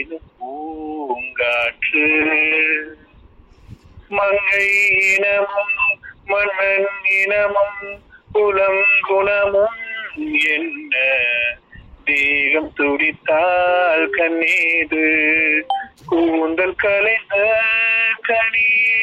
தேனும் பூங்காற்று மங்கை இனமும் மன்னன் இனமும் குலம் குணமும் என்ன தேகம் துடித்தால் கண்ணீது கூந்தல் கலைந்த கனியே